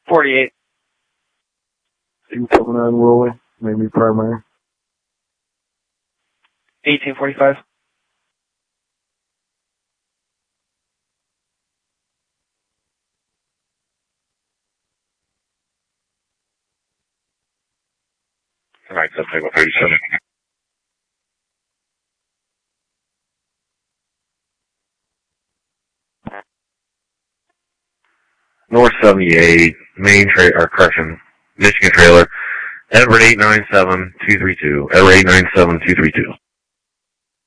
48. 279 Rolling, maybe primary. 1845. Alright, subtable 37. North 78, Michigan trailer, Edward 897-232, Edward 897-232.